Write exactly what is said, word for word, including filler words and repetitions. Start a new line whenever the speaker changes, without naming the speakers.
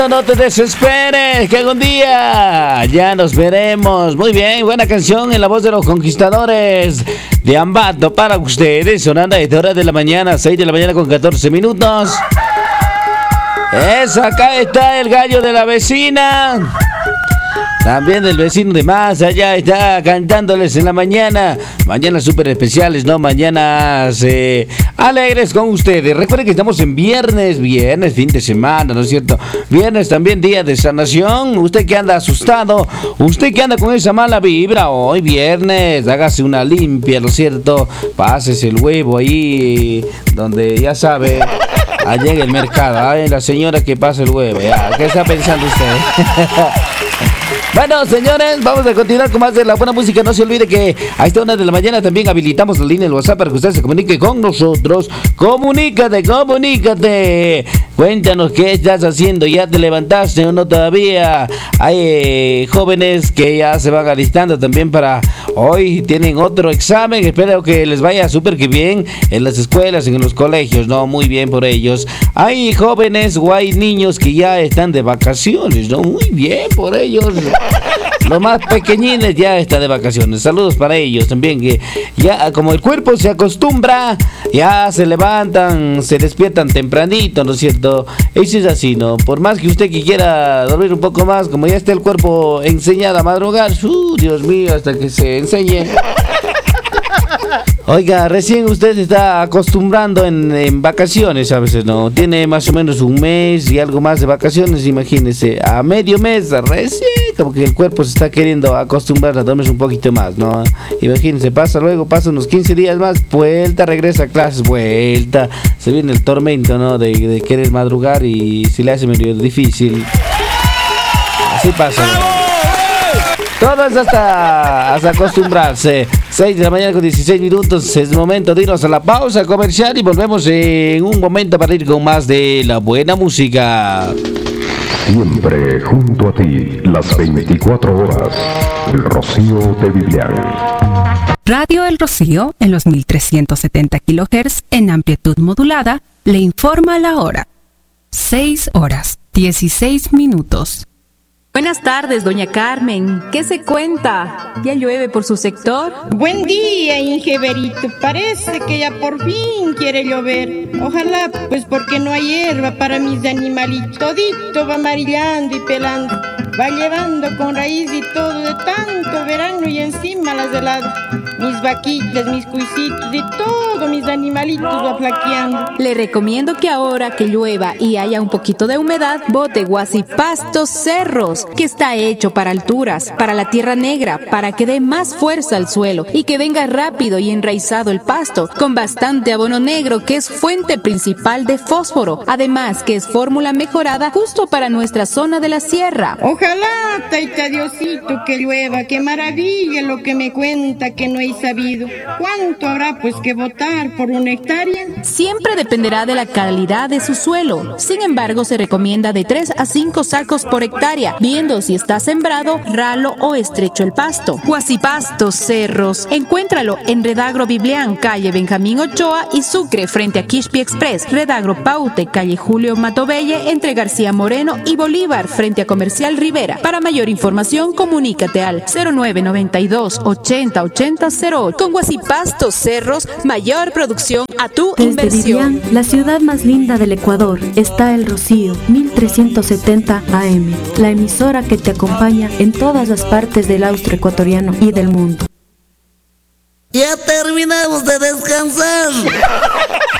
No te desesperes, que algún día ya nos veremos. Muy bien, buena canción en la voz de los conquistadores de Ambato para ustedes, sonando a esta hora de la mañana, seis de la mañana con catorce minutos. Es, acá está el gallo de la vecina. También el vecino de más allá está cantándoles en la mañana. Mañanas súper especiales, ¿no? Mañanas eh, alegres con ustedes. Recuerden que estamos en viernes, viernes, fin de semana, ¿no es cierto? Viernes también día de sanación. Usted que anda asustado, usted que anda con esa mala vibra, hoy viernes, hágase una limpia, ¿no es cierto? Pásese el huevo ahí, donde ya sabe, allá en el mercado. Ay, la señora que pasa el huevo, ya. ¿Qué está pensando usted? Bueno, señores, vamos a continuar con más de la buena música. No se olvide que a esta hora de la mañana también habilitamos la línea del WhatsApp para que usted se comunique con nosotros. Comunícate, comunícate. Cuéntanos qué estás haciendo. ¿Ya te levantaste o no todavía? Hay eh, jóvenes que ya se van alistando también para hoy. Tienen otro examen. Espero que les vaya súper que bien en las escuelas, en los colegios. No, muy bien por ellos. Hay jóvenes o hay niños que ya están de vacaciones. No, muy bien por ellos. Los más pequeñines ya están de vacaciones. Saludos para ellos también, que ya como el cuerpo se acostumbra, ya se levantan, se despiertan tempranito, ¿no es cierto? Eso es así, ¿no? Por más que usted que quiera dormir un poco más, como ya está el cuerpo enseñado a madrugar, ¡uh, Dios mío! Hasta que se enseñe. Oiga, recién usted se está acostumbrando en, en vacaciones a veces, ¿no? Tiene más o menos un mes y algo más de vacaciones, imagínese. A medio mes, recién, como que el cuerpo se está queriendo acostumbrar a dormir un poquito más, ¿no? Imagínese, pasa luego, pasa unos quince días más, vuelta, regresa a clases, vuelta. Se viene el tormento, ¿no? De, de querer madrugar y se le hace medio difícil. Así pasa, ¿no? Todo es hasta, hasta acostumbrarse. seis de la mañana con dieciséis minutos. Es momento de irnos a la pausa comercial y volvemos en un momento para ir con más de la buena música.
Siempre junto a ti, las veinticuatro horas. El Rocío de Vivian.
Radio El Rocío, en los mil trescientos setenta kilohertz, en amplitud modulada, le informa la hora. seis horas, dieciséis minutos.
Buenas tardes, doña Carmen. ¿Qué se cuenta? ¿Ya llueve por su sector?
Buen día, Ingeberito. Parece que ya por fin quiere llover. Ojalá, pues porque no hay hierba para mis animalitos. Todito va amarillando y pelando. Va llevando con raíz y todo de tanto verano y encima las heladas. Mis vaquitas, mis cuisitos y todo mis animalitos va flaqueando.
Le recomiendo que ahora que llueva y haya un poquito de humedad, bote Guasipastos Cerros, que está hecho para alturas, para la tierra negra, para que dé más fuerza al suelo y que venga rápido y enraizado el pasto, con bastante abono negro que es fuente principal de fósforo, además que es fórmula mejorada justo para nuestra zona de la sierra.
Ojalá, taita Diosito, que llueva, qué maravilla lo que me cuenta que no he sabido. ¿Cuánto habrá pues que botar por una hectárea?
Siempre dependerá de la calidad de su suelo. Sin embargo, se recomienda de tres a cinco sacos por hectárea, viendo si está sembrado, ralo o estrecho el pasto. Guasipastos Cerros. Encuéntralo en Redagro Biblián, calle Benjamín Ochoa y Sucre, frente a Quispi Express. Redagro Paute, calle Julio Matobelle, entre García Moreno y Bolívar, frente a Comercial Rivera. Para mayor información, comunícate al cero nueve noventa y dos ochenta ochenta cero ocho. Con Guasipastos Cerros, mayor producción a tu
Desde
inversión.
Vivian, la ciudad más linda del Ecuador, está El Rocío, mil trescientos setenta A M, la emisora que te acompaña en todas las partes del austro ecuatoriano y del mundo.
Ya terminamos de descansar.